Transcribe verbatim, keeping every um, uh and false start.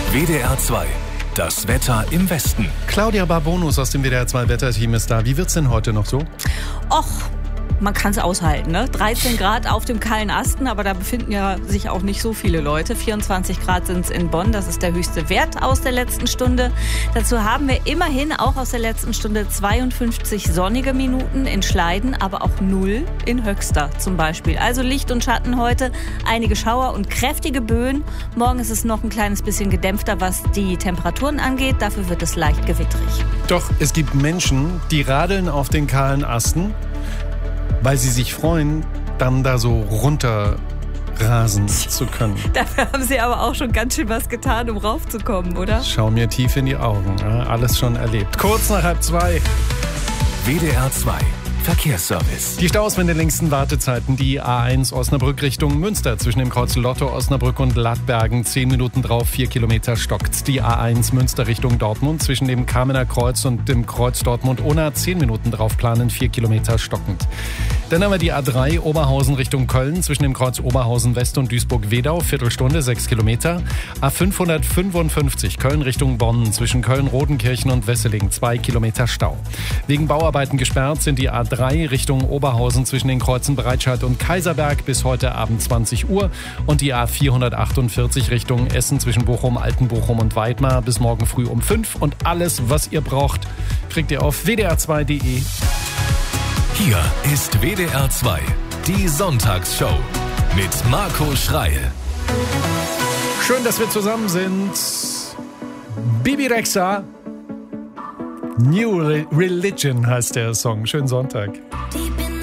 W D R zwei. Das Wetter im Westen. Claudia Barbonus aus dem W D R zwei Wetterteam ist da. Wie wird's denn heute noch so? Och, man kann es aushalten, ne? dreizehn Grad auf dem kahlen Asten, aber da befinden ja sich auch nicht so viele Leute. vierundzwanzig Grad sind es in Bonn, das ist der höchste Wert aus der letzten Stunde. Dazu haben wir immerhin auch aus der letzten Stunde zweiundfünfzig sonnige Minuten in Schleiden, aber auch null in Höxter zum Beispiel. Also Licht und Schatten heute, einige Schauer und kräftige Böen. Morgen ist es noch ein kleines bisschen gedämpfter, was die Temperaturen angeht. Dafür wird es leicht gewittrig. Doch es gibt Menschen, die radeln auf den kahlen Asten, weil sie sich freuen, dann da so runterrasen zu können. Dafür haben Sie aber auch schon ganz schön was getan, um raufzukommen, oder? Schau mir tief in die Augen. Ja, alles schon erlebt. Kurz nach halb zwei. W D R zwei. Verkehrsservice. Die Staus mit den längsten Wartezeiten. Die A eins Osnabrück Richtung Münster zwischen dem Kreuz Lotto Osnabrück und Lattbergen. Zehn Minuten drauf, vier Kilometer stockt. Die A eins Münster Richtung Dortmund zwischen dem Kamener Kreuz und dem Kreuz Dortmund-Unna. Zehn Minuten drauf planen, vier Kilometer stockend. Dann haben wir die A drei Oberhausen Richtung Köln zwischen dem Kreuz Oberhausen West und Duisburg-Wedau. Viertelstunde, sechs Kilometer. A fünfhundertfünfundfünfzig Köln Richtung Bonn zwischen Köln-Rodenkirchen und Wesseling. Zwei Kilometer Stau. Wegen Bauarbeiten gesperrt sind die A drei Richtung Oberhausen zwischen den Kreuzen Breitscheid und Kaiserberg bis heute Abend zwanzig Uhr und die A vierhundertachtundvierzig Richtung Essen zwischen Bochum, Altenbochum und Weidmar bis morgen früh um fünf. Und alles, was ihr braucht, kriegt ihr auf w d r zwei punkt d e. Hier ist W D R zwei, die Sonntagsshow mit Marco Schreil. Schön, dass wir zusammen sind. Bibi Rexha. New Religion heißt der Song. Schönen Sonntag. Die